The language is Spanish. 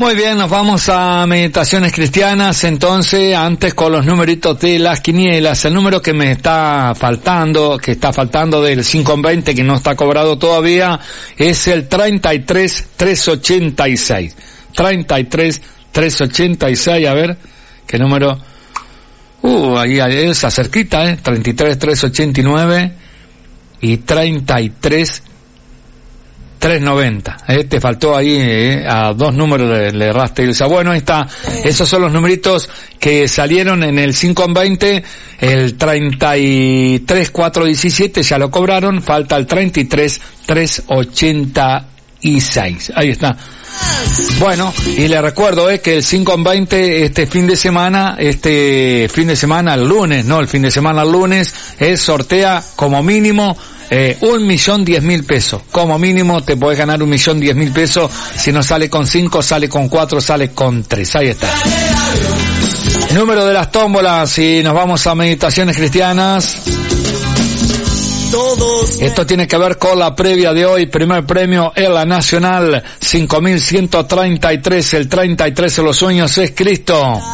Muy bien, nos vamos a Meditaciones Cristianas, entonces, antes con los numeritos de las quinielas. El número que me está faltando, del 520, que no está cobrado todavía, es el 33-386. 33-386, a ver, ¿qué número? Ahí está cerquita, 33-389 y 33-390. Te faltó ahí, a dos números le erraste. Bueno, ahí está. Esos son los numeritos que salieron en el 520. El 33-417 ya lo cobraron. Falta el 33-386. Ahí está. Bueno, y le recuerdo que el 520 el fin de semana, el lunes, sortea como mínimo 1.010.000 pesos. Como mínimo te podés ganar 1.010.000 pesos. Si no sale con 5, sale con 4, sale con 3. Ahí está. El número de las tómbolas, y nos vamos a Meditaciones Cristianas. Esto tiene que ver con la previa de hoy. Primer premio en la Nacional, 5.133. El 33 de los sueños es Cristo.